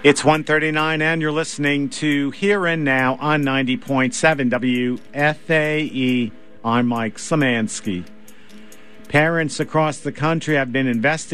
It's 1:39, and you're listening to Here and Now on 90.7 WFAE. I'm Mike Szymanski. Parents across the country have been investigating